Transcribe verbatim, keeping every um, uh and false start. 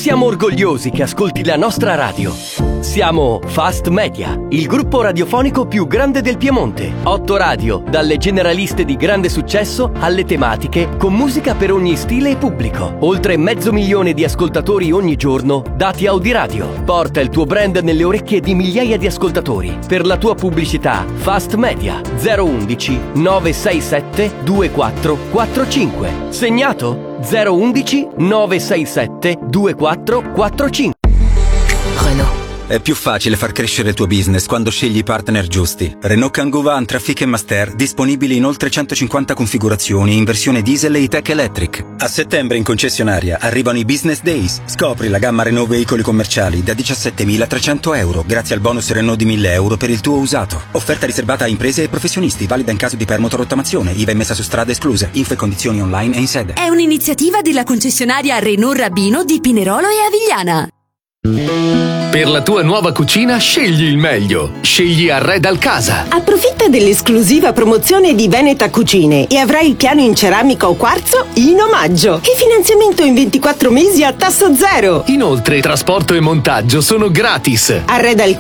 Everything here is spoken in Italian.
Siamo orgogliosi che ascolti la nostra radio. Siamo Fast Media, il gruppo radiofonico più grande del Piemonte. Otto radio, dalle generaliste di grande successo alle tematiche, con musica per ogni stile e pubblico. Oltre mezzo milione di ascoltatori ogni giorno, dati Audiradio. Porta il tuo brand nelle orecchie di migliaia di ascoltatori. Per la tua pubblicità, Fast Media zero uno uno nove sei sette due quattro quattro cinque. Segnato? zero uno uno nove sei sette due quattro quattro cinque. Renault. È più facile far crescere il tuo business quando scegli i partner giusti. Renault Kangoo Van, Trafic e Master, disponibili in oltre centocinquanta configurazioni in versione diesel e E-Tech Electric. A settembre in concessionaria arrivano i Business Days. Scopri la gamma Renault veicoli commerciali da diciassettemila trecento euro grazie al bonus Renault di mille euro per il tuo usato. Offerta riservata a imprese e professionisti, valida in caso di permotorottamazione, I V A messa su strada escluse. Info e condizioni online e in sede. È un'iniziativa della concessionaria Renault Rabino di Pinerolo e Avigliana. Per la tua nuova cucina scegli il meglio. Scegli Arredal Casa. Approfitta dell'esclusiva promozione di Veneta Cucine e avrai il piano in ceramica o quarzo in omaggio. E finanziamento in ventiquattro mesi a tasso zero. Inoltre trasporto e montaggio sono gratis. Arredal